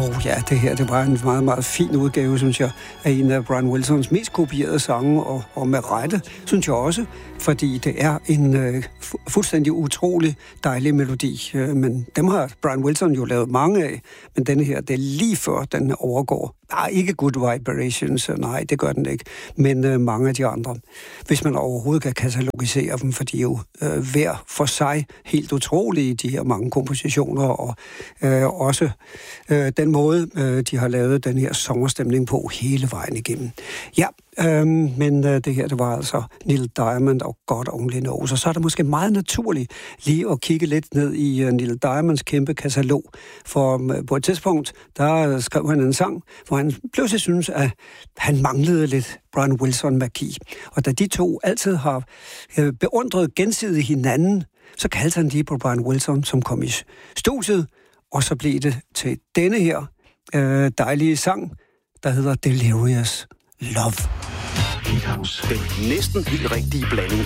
Ja, det her, det var en meget, meget fin udgave, synes jeg, af en af Brian Wilsons mest kopierede sange, og med rette, synes jeg også, fordi det er en fuldstændig utrolig dejlig melodi. Men dem har Brian Wilson jo lavet mange af, men denne her, det er lige før den overgår. Ikke Good Vibrations, nej, det gør den ikke, men mange af de andre. Hvis man overhovedet kan katalogisere dem, for de er jo hver for sig helt utrolige, de her mange kompositioner, og også den måde, de har lavet den her sommerstemning på hele vejen igennem. Ja, men det her, det var altså Neil Diamond og God Only Knows, og så er det måske meget naturligt lige at kigge lidt ned i Neil Diamonds kæmpe katalog, for på et tidspunkt, der skrev han en sang, hvor han pludselig synes, at han manglede lidt Brian Wilson-magi. Og da de to altid har beundret gensidigt hinanden, så kaldte han lige på Brian Wilson, som kom i studiet, og så blev det til denne her dejlige sang, der hedder Delirious Love. Den næsten helt rigtige blanding